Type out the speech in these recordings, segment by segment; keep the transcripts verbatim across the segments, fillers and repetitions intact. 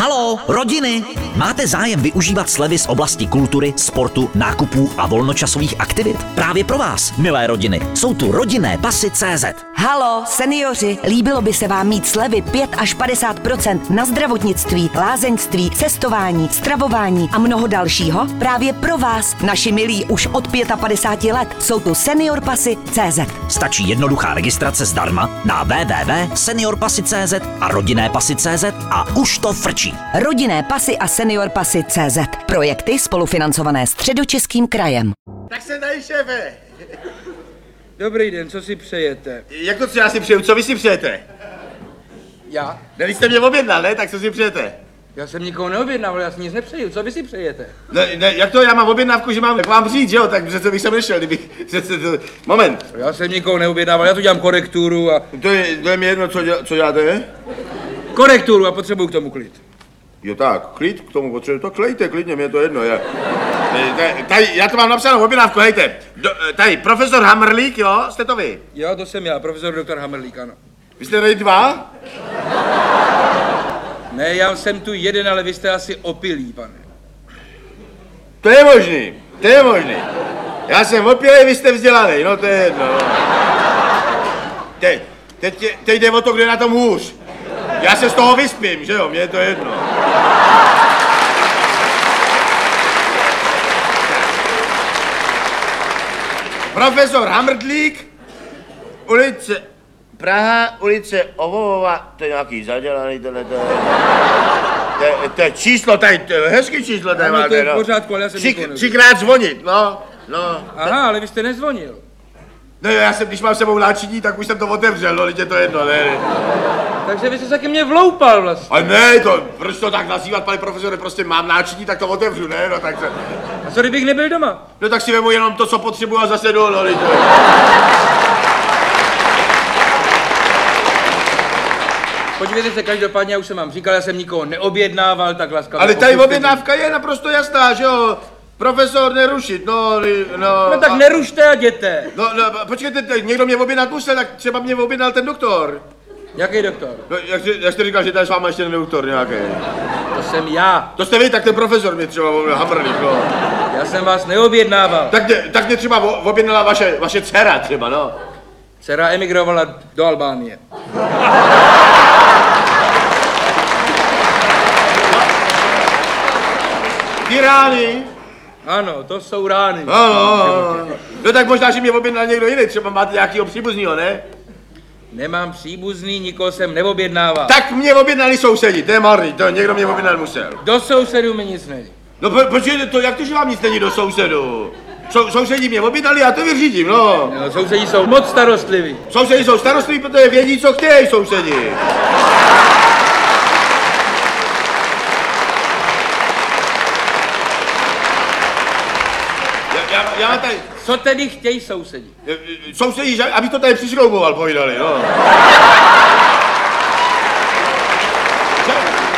Haló, rodiny! Máte zájem využívat slevy z oblasti kultury, sportu, nákupů a volnočasových aktivit? Právě pro vás, milé rodiny, jsou tu rodinné pasy tečka cé zet. Halo, seniori, líbilo by se vám mít slevy pět až padesát procent na zdravotnictví, lázeňství, cestování, stravování a mnoho dalšího? Právě pro vás, naši milí už od padesát pět let, jsou tu senior pasy tečka cé zet. Stačí jednoduchá registrace zdarma na w w w tečka senior pasy tečka cé zet a rodinné pasy tečka cé zet a už to frčí. Rodinné pasy a senior pasy tečka cé zet. Projekty spolufinancované Středočeským krajem. Tak se dají, šéfe. Dobrý den, co si přejete? Jak to, co já si přeju? Co vy si přejete? Já? Ne, vy jste mě objednal, ne? Tak co si přejete? Já jsem nikoho neobjednával, já si nic nepřeju. Co vy si přejete? Ne, ne, jak to, já mám objednávku, že mám k vám přijít, že jo? Tak přece bych sem nešel, kdybych... Přece to... Moment. Já jsem nikoho neobjednával, já tu dělám korekturu a... To je, to je mi jedno, co, děl, co děláte? Korekturu a potřebuju k tomu klid. Jo tak, klid k tomu potřebuji, to klejte, klidně, mě je to jedno, já... Tady, tady, já to mám napsanou objednávku, hejte. Do, tady, profesor Hamrlík, jo? Jste to vy? Jo, to jsem já, profesor doktor Hamrlík, ano. Vy jste tady dva? Ne, já jsem tu jeden, ale vy jste asi opilý, pane. To je možný, to je možný. Já jsem opilý, vy jste vzdělaný, no to je jedno. Teď, teď, teď jde o to, kdo je na tom hůř. Já se z toho vyspím, že jo, mně je to jedno. Profesor Hamrdlík, ulice Praha, ulice Ovovova, to je nějaký zadělaný, tohle to je... To je, to je číslo, tady, to je hezký číslo, tady máte, to je v no. pořádku, ale já jsem Tři, nikoho třikrát zvonit, no, no. Aha, ale vy jste nezvonil. No já jsem, když mám s sebou náčiní, tak už jsem to otevřel, no, teď je to jedno, ne, ne. Takže vy jste se ke mně vloupal vlastně. Ale ne, to, proč to tak nazývat, pane profesore, prostě mám náčiní, tak to otevřu, ne, no, tak se... A co kdybych nebyl doma? No tak si vemu jenom to, co potřebuji a zase jdu, no, teď to je. Podívejte se, každopádně, já už jsem vám říkal, já jsem nikoho neobjednával, tak laskavě. Ale tady objednávka je naprosto jasná, že jo? Profesor nerušit, no, no... No tak a... nerušte a jděte. No, no, počkejte, někdo mě objednat musel, tak třeba mě objednal ten doktor. Jaký doktor? No, jak, jak jste říkal, že tady s váma ještě ten doktor nějaký. To jsem já. To jste vy, tak ten profesor mě třeba Hamrlík, no. Já jsem vás neobjednával. Tak mě, tak mě třeba objednala vaše, vaše dcera třeba, no. Dcera emigrovala do Albánie. Ty rány. Ano, to jsou rány. Ano, ano. No tak možná, že mě objednal někdo jiný, třeba máte nějakýho příbuznýho, ne? Nemám příbuzný, nikoho jsem neobjednával. Tak mě objednali sousedi, to je marný, to někdo mě objednal musel. Do sousedů mi nic není. No po, počkejte, to, jak to, že vám nic není do sousedu? Sou, sousedí mě objednali, já to vyřídím, no. No, sousedí jsou moc starostliví. Sousedi jsou starostliví, protože vědí, co chtějí sousedi. Já, já, já tady... Co tedy chtějí sousedí? Sousedí, abych to tady přišrouboval, povídali, no. že,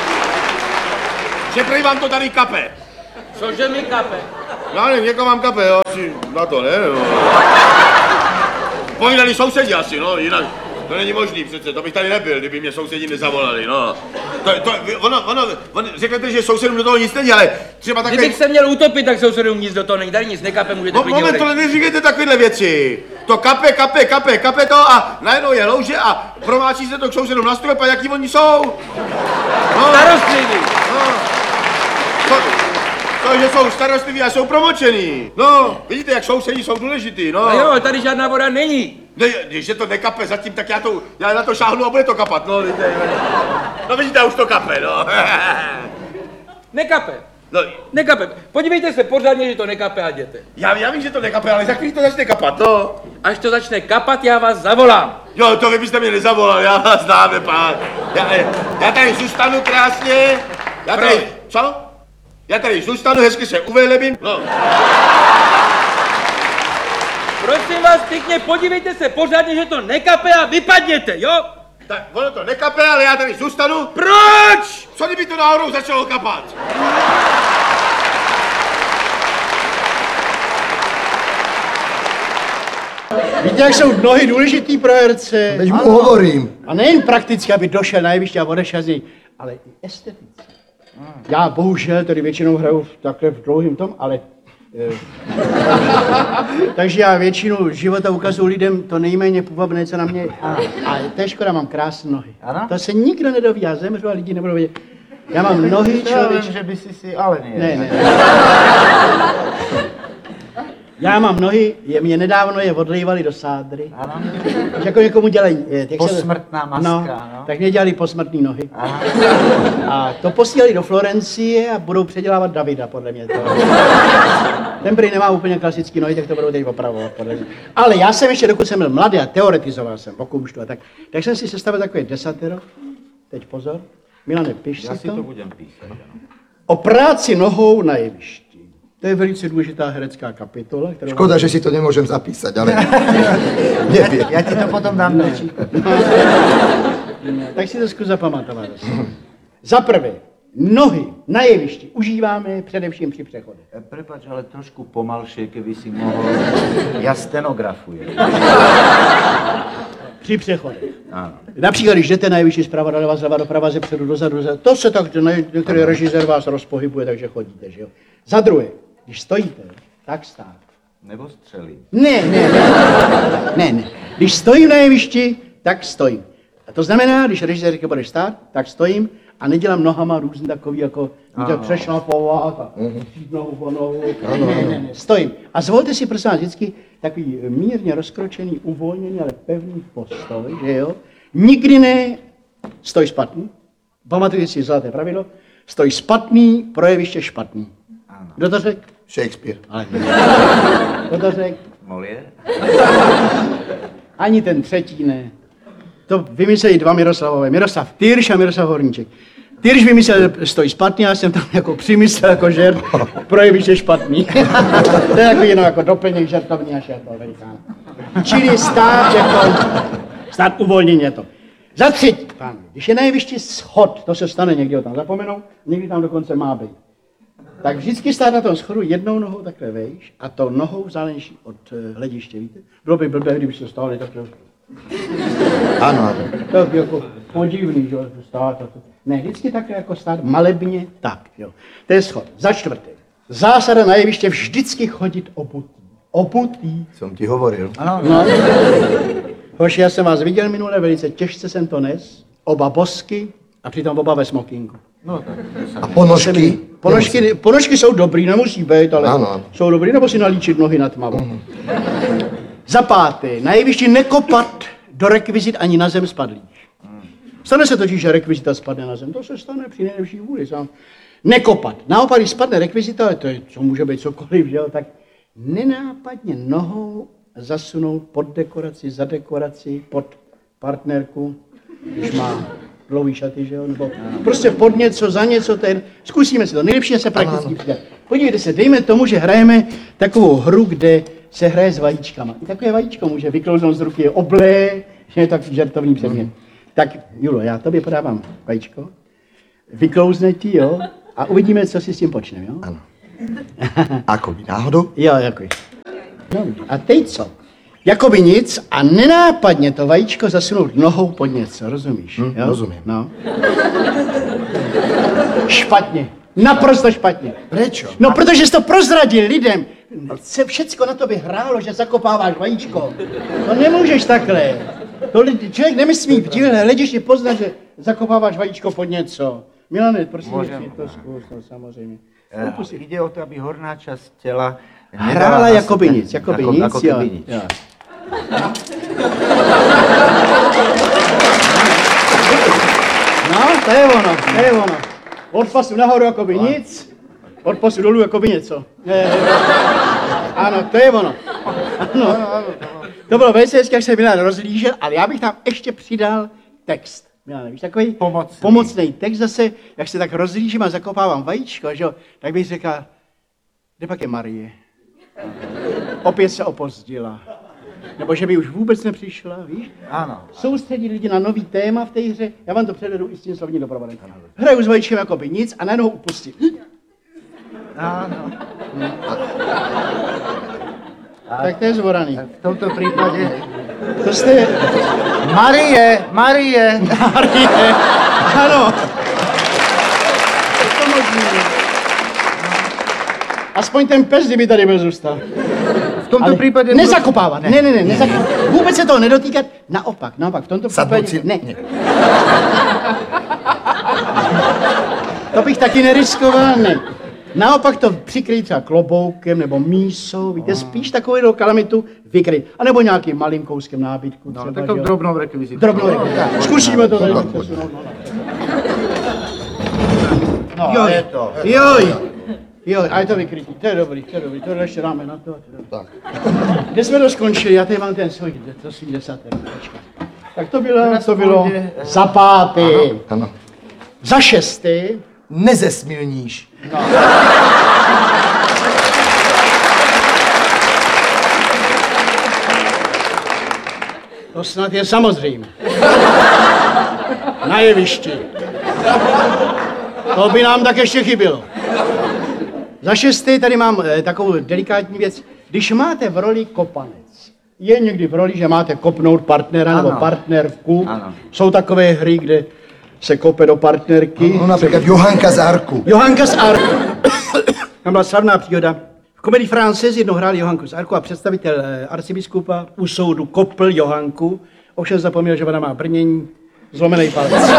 že prý vám to tady kape. Cože mi kape? Já nevím, někoho mám kape, jo, asi na to, ne? No. Povídali sousedi asi, no, jinak to není možný přece, to bych tady nebyl, kdyby mě sousedi nezavolali, no. To, to, ono, ono, ono, řeknete, že sousedům do toho nic není, ale třeba takový... Kdybych se měl utopit, tak sousedům nic do toho není, tady nic nekape, můžete Mo, klidně moment, odejít. to neříkejte takovéhle věci. To kape, kape, kape, kape to a najednou je louže a promáčí se to k sousedům na strop a jaký oni jsou. No, Starostliví. no. To, to, že jsou starostliví a jsou promočený. No, vidíte, jak sousedí jsou důležitý, no. A jo, tady žádná voda není. Ne, když je to nekape zatím, tak já, to, já na to šáhnu a bude to kapat, no, vidíte. No vidíte, už to kape, no. Nekape. No, Nekape. Podívejte se pořádně, že to nekape a jděte. já, já vím, že to nekape, ale za chvíli to začne kapat, no. Až to začne kapat, já vás zavolám. Jo, to vy byste mě nezavolal, já vás známe, pán. Já, já tady zůstanu krásně. Já tady, Proč? co? Já tady zůstanu, hezky se uvelebím. No. Prosím vás pěkně, podívejte se pořádně, že to nekape a vypadněte, jo? Tak ono to nekape, ale já tady zůstanu. Proč? Co kdyby to náhodou začalo kapat? Víte, jak jsou nohy důležitý pro herce? Teď mu hovorím. A nejen prakticky, aby došel na jeviště a odešel z něj, ale i esteticky. Já bohužel tady většinou hraju v, takhle v dlouhým tom, ale... E, takže já většinu života ukazuju lidem to nejméně půvabné, co na mě... A, a to je škoda, mám krásné nohy. Ano? To se nikdo nedoví, já zemřu a lidi nebudou vědět. Já mám nohy, člověk... že by si si ale ne. Ne, ne. Já mám nohy, je, mě nedávno je odlejvali do sádry. Ano. Jako někomu dělají... Je, Posmrtná maska, no, no. Tak mě dělali posmrtný nohy. Aha. A to posílali do Florencie a budou předělávat Davida, podle mě. To. Ten prý nemá úplně klasický nohy, tak to budou teď opravovat, podle mě. Ale já jsem ještě, dokud jsem byl mladý a teoretizoval jsem o kumštu a tak, tak jsem si sestavil takový desatero. Teď pozor. Milane, piš Já si si to. to budem písat. O práci nohou na jevišti. To je velice důležitá herecká kapitola, kterou... Škoda, že si to nemôžem zapísať, ale neviem. Já ti to potom dám dočítat. Tak si to zkus zapamatovat. Za prvé, nohy na jevišti užíváme především při přechodech. Prepač, ale trošku pomalšie, keby si mohl. Já stenografuji. Při přechodech. Ano. Například, když jdete na jevišti zprava doleva, zleva doprava, zepředu, dozadu, dozadu, to se tak, některý režisér vás rozpohybuje, takže chodíte, že jo. Za druhé, když stojíte, tak stát. Nebo střelí. Ne, ne, ne, ne, ne. Když stojím na jevišti, tak stojím. A to znamená, když režisér říká, budeš stát, tak stojím a nedělám nohama různý takový, jako můžete přešlapovat a přijít nohu po nohu. Ne, ne, ne, stojím. A zvolte si, prosím vás, vždycky takový mírně rozkročený, uvolněný, ale pevný postoj, že jo. Nikdy ne stoj špatný. Pamatujte si zlaté pravidlo. Stoj špatný, pro jeviště špatný. Ano. Kdo to řekl? Shakespeare. Kdo to řekl? Molière? Ani ten třetí ne. To vymysleli dva Miroslavové. Miroslav Tyrš a Miroslav Horníček. Tyrš vymyslel, že stojí špatný, já jsem tam jako přimyslel jako žert, pro jeviště špatný. To je jako jenom jako doplněk žertovní a šertov velikán. Čili stát jako, stát uvolněně to. Za třetí, pán, když je na jevišti schod, to se stane, někdy ho tam zapomenou, někdy tam dokonce má být. Tak vždycky stát na tom schodu jednou nohou takhle vejš a to nohou záleží od hlediště, víte? Bylo by blbé, kdyby se stáli takhle. Áno, áno. To je jako podivný, že stát. To. Ne, vždycky takhle jako stát malebně tak, jo. To je schod. Za čtvrté. Zásada na jeviště vždycky chodit obutý. Obutý. Som ti hovoril. Ano, No. Hoši, já jsem vás viděl minule, velice těžce jsem to nes. Oba bosky a přitom oba ve smokinku. no tak. A ponožky? Ponožky, ponožky jsou dobrý, nemusí být, ale Ano, ano. jsou dobrý, nebo si nalíčit nohy na tmavo. Mm. Za páté, na jevišti nekopat do rekvizit ani na zem spadlých. Stane se totiž, že rekvizita spadne na zem, to se stane při nejlepší vůli. Sám. Nekopat. Naopak, když spadne rekvizita, ale to je, co může být cokoliv, že jo, tak nenápadně nohou zasunout pod dekoraci, za dekoraci, pod partnerku, když má dlouhý šaty, že jo, nebo prostě pod něco, za něco, ten, zkusíme si to, nejlepší je se prakticky přidat. Podívejte se, dejme tomu, že hrajeme takovou hru, kde se hraje s vajíčkama. I takové vajíčko může vyklouznout z ruky, je oblé, že je tak žertovný předmět. Tak, Julo, já tobě podávám vajíčko, vyklouzne ti, jo, a uvidíme, co si s tím počneme, jo? Áno. Ako by náhodou? Jo, jako. No, a teď co? Jakoby nic a nenápadně to vajíčko zasunout nohou pod něco, rozumíš? Hm, jo? rozumím. No. Špatně. Naprosto špatně. Prečo? No, protože jsi to prozradil lidem. Se všecko na tobě hrálo, že zakopáváš vajíčko. To nemůžeš takhle. To lidi, člověk nemyslí v díle hledišti poznat, že zakopáváš vajíčko pod něco. Milane, prosím, Můžem. si to zkus, no, samozřejmě. Uh, jde o to, aby horná část těla Hrála jakoby nic, jakoby jako, nic, jako jo. nic. jo. No, to je ono, to je ono. Od pasu nahoru jakoby nic, od pasu dolů jakoby něco. Je, je, je. Ano, to je ono. Ano. To bylo velice hezky, jak se Milan rozlížel, ale já bych tam ještě přidal text. Milan, víš, takový Pomocný. pomocný text zase, jak se tak rozlížím a zakopávám vajíčko, že jo, tak bych řekl, kde pak je Marie? Opět se opozdila. Nebo že by už vůbec nepřišla, víš? Ano. Soustředit lidi na nový téma v té hře, já vám to předvedu i s tím slovním doprovodem. Hraju s vajíčkem jako by nic a najednou upustí. Ano. Tak to je zvoraný. V tomto případě... To jste... Marie, Marie. Marie, ano. To Aspoň ten pes, kdyby tady byl zůstal. V tomto Ale případě... nezakopávat, ne, ne, ne, nezakopávat. Vůbec se toho nedotýkat, naopak, naopak, v tomto Sadnout případě, si- ne. To bych taky neriskoval, ne. Naopak to přikryt třeba kloboukem nebo mísou, víte, spíš takovou kalamitu vykryt. A nebo nějakým malým kouskem nábytku. No, třeba, takovou že jo. drobnou rekvizitu. Drobnou rekvizitu. Zkusíme to tady přesunout. No, Jo, je to. Joj, joj, a je to vykrytí, to je dobrý, to je dobrý, to ještě dáme na to. Tak. Kde jsme to skončili? Já tady mám ten svůj, to svůj desátý. Tak to bylo, to bylo za pátý. Ano. Za šestý. Nezesmilníš. To snad je samozřejmé. Na jevišti. To by nám tak ještě chybělo. Za šestý tady mám eh, takovou delikátní věc. Když máte v roli kopanec, je někdy v roli, že máte kopnout partnera Ano. nebo partnerku. Ano. Jsou takové hry, kde se kope do partnerky. No například Johanka z Arku. Johanka z Arku. Tam byla slavná příhoda. V komedii Frances jednou hráli Johanku z Arku a představitel eh, arcibiskupa u soudu kopl Johanku, ovšem zapomněl, že ona má brnění, zlomený palec.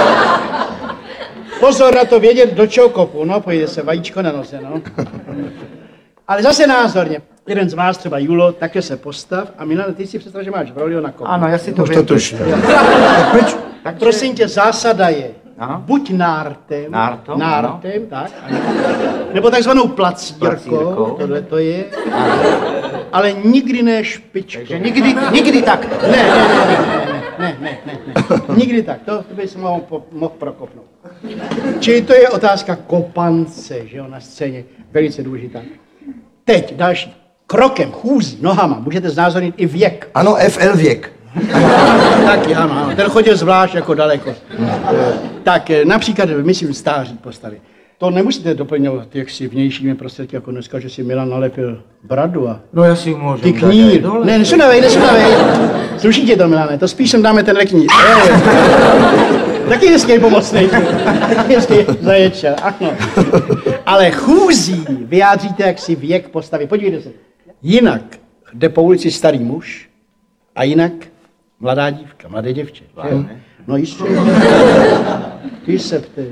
Pozor na to vědět, do čeho kopu, no, pojde se vajíčko na nose, no. Ale zase názorně, jeden z vás, třeba Julo, také se postav a Milane, ty si představ, že máš v roli na kopu. Ano, já si to Už to vím. tuším. Proč? Prosím tě, zásada je, Aha. buď nártem, Nártom, nártem, tak, ano. Nebo takzvanou placírkou, Placírkou. tohle to je, ale nikdy ne špičkou. Takže nikdy, nikdy tak. Ne, ne, ne, ne, ne, ne, ne, ne, ne. Nikdy tak, to, to bys mohl, po- mohl prokopnout. Čili to je otázka kopance, že jo, na scéně, velice důležitá. Teď další. Krokem, chůzí, nohama, můžete znázornit i věk. Ano, F L věk. Taky, ano, ano, ten chodil zvlášť jako daleko. Tak například, myslím, stáří postavy. To nemusíte doplňovat jaksi vnějšími prostředky, jako dneska, že si Milan nalepil bradu a No já si můžu ty knír. Ne, nesunavej, nesunavej. Sluší tě to, Milane, to spíš sem dáme ten leknír. Taky hezký pomocný. Taky hezký zaječel, ano. Ale chůzí vyjádříte jaksi věk postavy. Podívejte se. Jinak jde po ulici starý muž a jinak mladá dívka, mladé děvče. že jo? No jistě. Ty se ptej.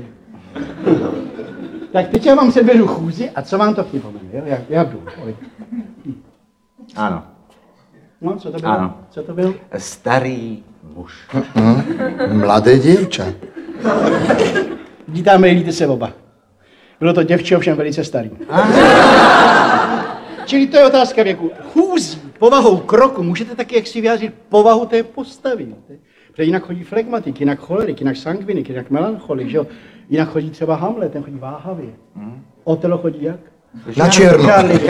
Tak teď já vám předvedu chůzi a co vám to připomene, jo? Jak, jak jdu? Ano. No, co to bylo? Ano. Co to bylo? Starý muž. Mladé děvče. Vidíte, mýlíte se oba. Bylo to děvče, ovšem velice starý. Čili to je otázka věku. Chůzí, povahou kroku, můžete taky jak si vyjádřit povahu té postavy. víte? Protože jinak chodí flegmatik, jinak cholerik, jinak sangvinik, jinak melancholik, že jo? Jinak chodí třeba Hamlet, ten chodí váhavě. Otelo chodí jak? Na černo. Žárlivě.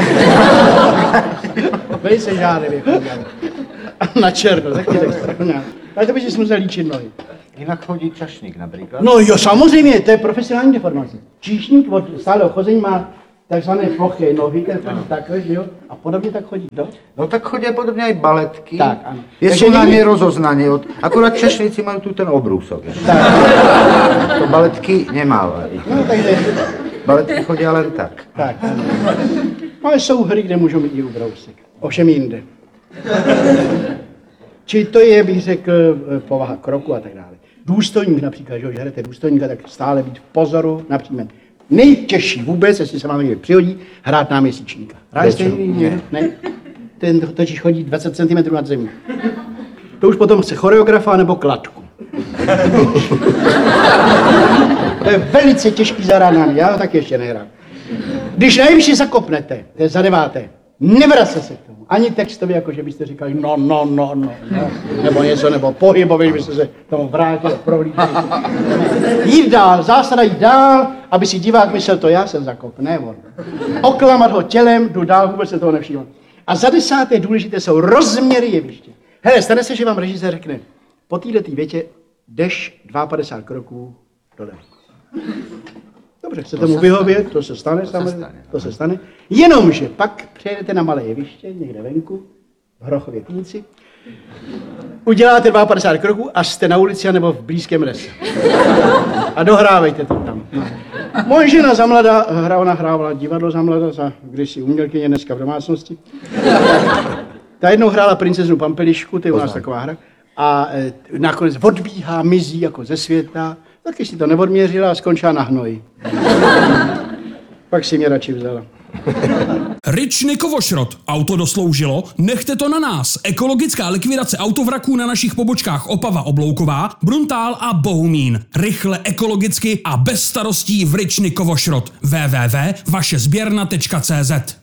Velice žárlivě chodí. ale. Na černo, taky tak správně. Ale to by si musel líčit nohy. Jinak chodí čašník například. No jo, samozřejmě, to je profesionální deformace. Číšník od stáleho chození má takzvané ploché nohy, ten chodí takhle, že jo? A podobně tak chodí, no? No tak chodí podobně i baletky. Tak, ano. Je Takže jsou na někdy- ně rozoznaní. Od... Akorát čašníci mají tu ten obrůsok. Tak, To baletky nemávají. no takže, Baletky chodí ale tak. tak, ano. Ale jsou hry, kde můžou mít i ubrousek. Ovšem jinde. Čili to je, bych řekl, povaha kroku a tak dále. Důstojník například, že jo, že hrajete důstojníka, tak stále být v pozoru například. Nejtěžší vůbec, jestli se vám někdy přihodí, hrát náměsíčníka. Hráli jste někdy? Ne. Ten totiž chodí dvacet centimetrů nad zemí. To už potom chce choreografa nebo kladku. To je velice těžký zahrádání, já ho taky ještě nehrám. Když nejvyšší zakopnete, to je za deváté, nevrace se k tomu. Ani textově, jako že byste říkali no, no, no, no, no. Nebo něco, nebo pohybově, že byste se tomu vrátili, prohlídli. Jít dál, zásada jít dál, aby si divák myslel, to já jsem zakop, ne on. Oklamat ho tělem, jdu dál, vůbec se toho nevšímám. A za desáté důležité jsou rozměry jeviště. Hele, stane se, že vám režisér řekne, po této větě jdeš padesát dva kroků doleva. Dobře, chce tomu vyhovět, to se stane, to samozřejmě, se stane, to se stane. Jenomže pak přejedete na malé jeviště, někde venku, v Hrochově Týnci, uděláte padesát dva kroků a jste na ulici nebo v blízkém lese. A dohrávejte to tam. Moje žena za mladá, hra, ona hrávala divadlo za mladá, za kdysi umělkyně, dneska v domácnosti. Ta jednou hrála princeznu Pampelišku, to je u nás taková hra. A e, nakonec odbíhá, mizí jako ze světa. Taky si to neodměřila a skončila na hnoji. Pak si mě radši vzala. Ryčny Kovošrot. Auto dosloužilo? Nechte to na nás. Ekologická likvidace autovraků na našich pobočkách Opava Oblouková, Bruntál a Bohumín. Rychle, ekologicky a bez starostí v Ryčny Kovošrot. w w w tečka vaše sběrna tečka cé zet